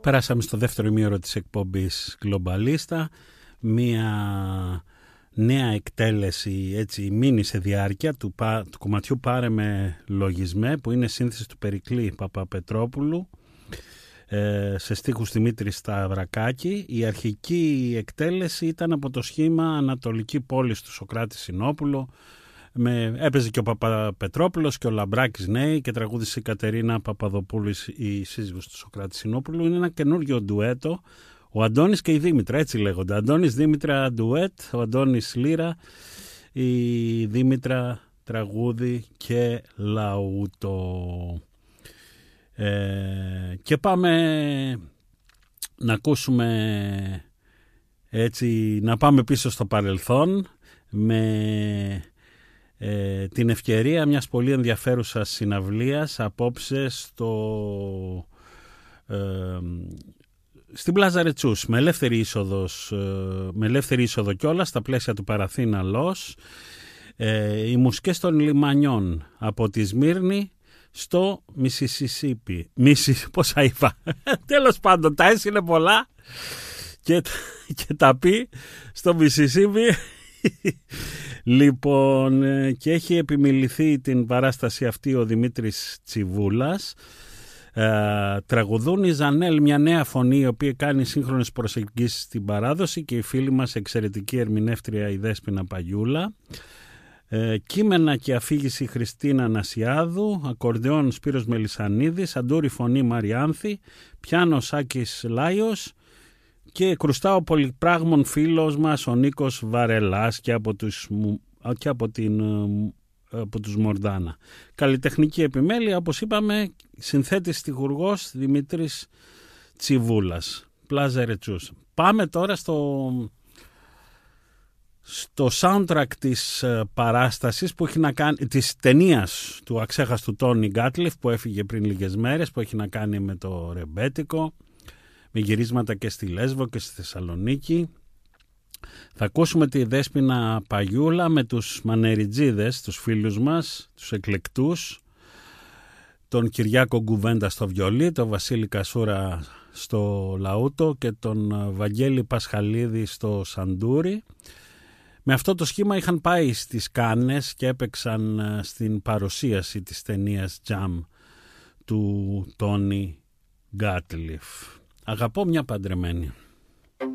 Περάσαμε στο δεύτερο ημίωρο της εκπομπής Γκλομπαλίστα, μία νέα εκτέλεση, έτσι μείνει σε διάρκεια του κομματιού «Πάρε με λογισμέ», που είναι σύνθεση του Περικλή Παπαπετρόπουλου, σε στίχους Δημήτρη Σταυρακάκη. Η αρχική εκτέλεση ήταν από το σχήμα «Ανατολική πόλη» του Σωκράτη Συνόπουλο. Έπαιζε και ο Παπαπετρόπουλος και ο Λαμπράκης νέοι και τραγούδισε η Κατερίνα Παπαδοπούλου, η σύζυγος του Σωκράτη Συνόπουλου. Είναι ένα καινούργιο ντουέτο. Ο Αντώνης και η Δήμητρα, έτσι λέγονται. Αντώνης Δήμητρα ντουέτ, ο Αντώνης λύρα, η Δήμητρα τραγούδι και λαούτο. Και πάμε να ακούσουμε, έτσι, να πάμε πίσω στο παρελθόν με την ευκαιρία μιας πολύ ενδιαφέρουσας συναυλίας απόψε στην Πλάζα Ρετσούς, με ελεύθερη είσοδο κιόλας, στα πλαίσια του Παραθήνα Λος, οι μουσικές των λιμανιών από τη Σμύρνη στο Μισισίπι. Πόσα είπα. Τέλος πάντων, τα S είναι πολλά και τα πει στο Μισισίπι. Λοιπόν, και έχει επιμιληθεί την παράσταση αυτή ο Δημήτρης Τσιβούλας. Τραγουδούν η Ζανέλ, μια νέα φωνή η οποία κάνει σύγχρονες προσεγγίσεις στην παράδοση, και η φίλη μας εξαιρετική ερμηνεύτρια η Δέσποινα Παγιούλα. Κείμενα και αφήγηση Χριστίνα Νασιάδου, ακορντεόν Σπύρος Μελισσανίδης, αντούρη φωνή Μαριάνθη, πιάνο Σάκης Λάιος και κρουστά ο πολυπράγμων φίλος μας ο Νίκος Βαρελάς και από τους Μορδάνα. Καλλιτεχνική επιμέλεια, όπως είπαμε, συνθέτης στιχουργός Δημήτρης Τσιβούλας. Πλάζα Ρετσούς. Πάμε τώρα στο soundtrack της παράστασης που έχει να κάνει, της ταινίας του αξέχαστου Τόνι Γκάτλιφ που έφυγε πριν λίγες μέρες, που έχει να κάνει με το ρεμπέτικο, με γυρίσματα και στη Λέσβο και στη Θεσσαλονίκη. Θα ακούσουμε τη Δέσποινα Παγιούλα με τους Μανεριτζίδες, τους φίλους μας, τους εκλεκτούς, τον Κυριάκο Γκουβέντα στο βιολί, τον Βασίλη Κασούρα στο λαούτο και τον Βαγγέλη Πασχαλίδη στο σαντούρι. Με αυτό το σχήμα είχαν πάει στις Κάνες και έπαιξαν στην παρουσίαση της ταινίας Jam του Τόνι Γκάτλιφ. Αγαπώ μια παντρεμένη.